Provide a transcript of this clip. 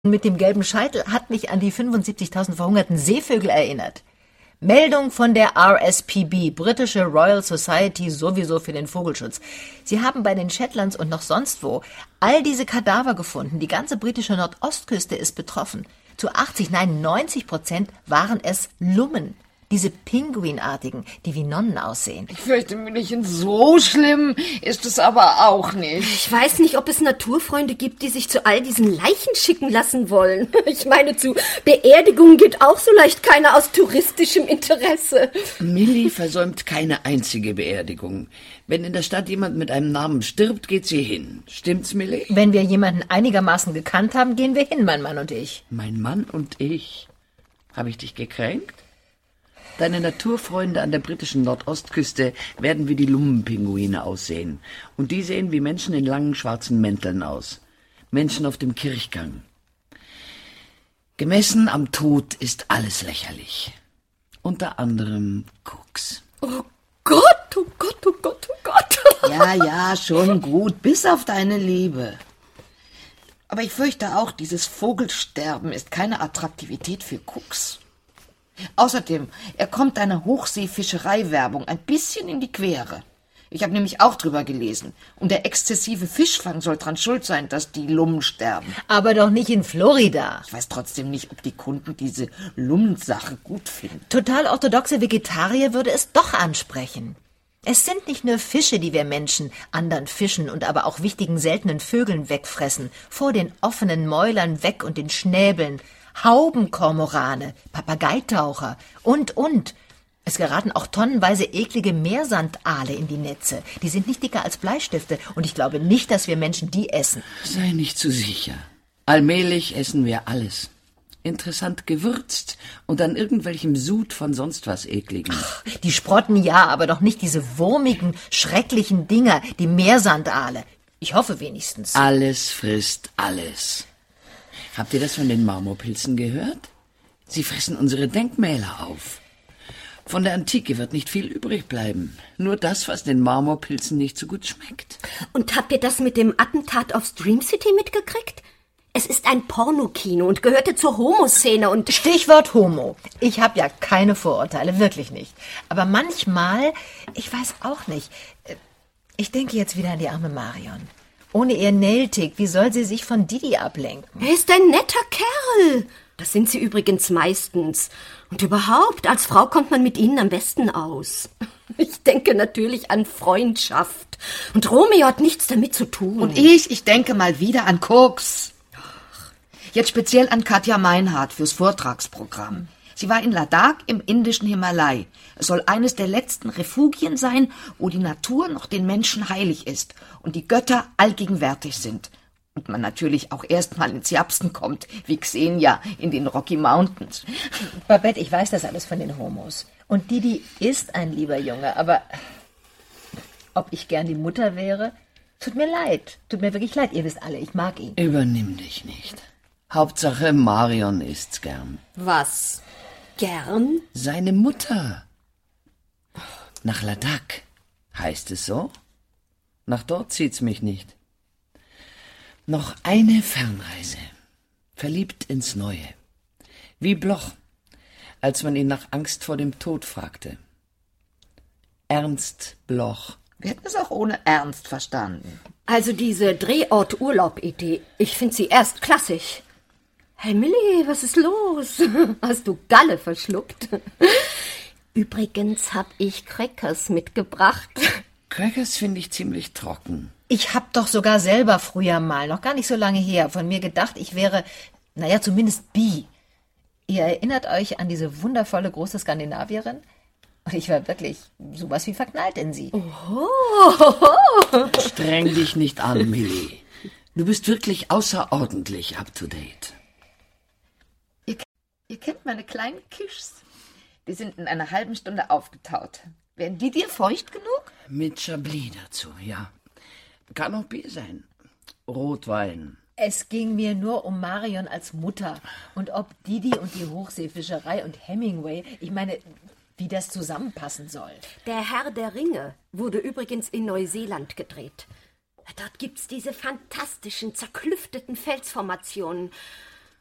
mit dem gelben Scheitel hat mich an die 75.000 verhungerten Seevögel erinnert. Meldung von der RSPB, britische Royal Society sowieso für den Vogelschutz. Sie haben bei den Shetlands und noch sonst wo all diese Kadaver gefunden. Die ganze britische Nordostküste ist betroffen. Zu 90% waren es Lummen. Diese Pinguinartigen, die wie Nonnen aussehen. Ich fürchte, Müllerchen, so schlimm ist es aber auch nicht. Ich weiß nicht, ob es Naturfreunde gibt, die sich zu all diesen Leichen schicken lassen wollen. Ich meine, zu Beerdigungen geht auch so leicht keiner aus touristischem Interesse. Millie versäumt keine einzige Beerdigung. Wenn in der Stadt jemand mit einem Namen stirbt, geht sie hin. Stimmt's, Millie? Wenn wir jemanden einigermaßen gekannt haben, gehen wir hin, mein Mann und ich. Mein Mann und ich? Habe ich dich gekränkt? Deine Naturfreunde an der britischen Nordostküste werden wie die Lummenpinguine aussehen. Und die sehen wie Menschen in langen schwarzen Mänteln aus. Menschen auf dem Kirchgang. Gemessen am Tod ist alles lächerlich. Unter anderem Koks. Oh Gott, oh Gott, oh Gott, oh Gott. Ja, schon gut, bis auf deine Liebe. Aber ich fürchte auch, dieses Vogelsterben ist keine Attraktivität für Koks. Außerdem, er kommt einer Hochseefischerei-Werbung ein bisschen in die Quere. Ich habe nämlich auch drüber gelesen. Und der exzessive Fischfang soll dran schuld sein, dass die Lummen sterben. Aber doch nicht in Florida. Ich weiß trotzdem nicht, ob die Kunden diese Lummensache gut finden. Total orthodoxe Vegetarier würde es doch ansprechen. Es sind nicht nur Fische, die wir Menschen anderen Fischen und aber auch wichtigen seltenen Vögeln wegfressen, vor den offenen Mäulern weg und den Schnäbeln, Haubenkormorane, Papageitaucher und. Es geraten auch tonnenweise eklige Meersandaale in die Netze. Die sind nicht dicker als Bleistifte und ich glaube nicht, dass wir Menschen die essen. Sei nicht zu sicher. Allmählich essen wir alles. Interessant gewürzt und an irgendwelchem Sud von sonst was Ekligem. Die Sprotten ja, aber doch nicht diese wurmigen, schrecklichen Dinger, die Meersandaale. Ich hoffe wenigstens. Alles frisst alles. Habt ihr das von den Marmorpilzen gehört? Sie fressen unsere Denkmäler auf. Von der Antike wird nicht viel übrig bleiben. Nur das, was den Marmorpilzen nicht so gut schmeckt. Und habt ihr das mit dem Attentat auf Dream City mitgekriegt? Es ist ein Pornokino und gehörte zur Homoszene und... Stichwort Homo. Ich habe ja keine Vorurteile, wirklich nicht. Aber manchmal, ich weiß auch nicht, ich denke jetzt wieder an die arme Marion. Ohne ihr Nailtick, wie soll sie sich von Didi ablenken? Er ist ein netter Kerl. Das sind sie übrigens meistens. Und überhaupt, als Frau kommt man mit ihnen am besten aus. Ich denke natürlich an Freundschaft. Und Romeo hat nichts damit zu tun. Und ich denke mal wieder an Koks. Jetzt speziell an Katja Meinhardt fürs Vortragsprogramm. Sie war in Ladakh im indischen Himalai. Es soll eines der letzten Refugien sein, wo die Natur noch den Menschen heilig ist und die Götter allgegenwärtig sind. Und man natürlich auch erstmal ins Japsen kommt, wie Xenia in den Rocky Mountains. Babette, ich weiß das alles von den Homos. Und Didi ist ein lieber Junge, aber ob ich gern die Mutter wäre? Tut mir leid. Tut mir wirklich leid. Ihr wisst alle, ich mag ihn. Übernimm dich nicht. Hauptsache, Marion isst's gern. Was? Gern? Seine Mutter. Nach Ladakh. Heißt es so? Nach dort zieht's mich nicht. Noch eine Fernreise. Verliebt ins Neue. Wie Bloch, als man ihn nach Angst vor dem Tod fragte. Ernst Bloch. Wir hätten es auch ohne Ernst verstanden. Also diese Drehort-Urlaub-Idee, ich finde sie erstklassig. Hey Millie, was ist los? Hast du Galle verschluckt? Übrigens habe ich Crackers mitgebracht. Crackers finde ich ziemlich trocken. Ich hab doch sogar selber früher mal, noch gar nicht so lange her, von mir gedacht, ich wäre, zumindest bi. Ihr erinnert euch an diese wundervolle große Skandinavierin? Und ich war wirklich sowas wie verknallt in sie. Oh. Streng dich nicht an, Millie. Du bist wirklich außerordentlich up to date. Ihr kennt meine kleinen Kischs. Die sind in einer halben Stunde aufgetaut. Wären die dir feucht genug? Mit Chablis dazu, ja. Kann auch Bier sein. Rotwein. Es ging mir nur um Marion als Mutter. Und ob Didi und die Hochseefischerei und Hemingway, ich meine, wie das zusammenpassen soll. Der Herr der Ringe wurde übrigens in Neuseeland gedreht. Dort gibt's diese fantastischen, zerklüfteten Felsformationen.